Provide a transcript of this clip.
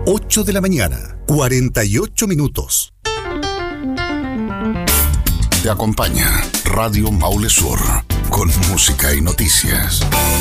8 de la mañana, 48 minutos. Te acompaña Radio Maule Sur con música y noticias.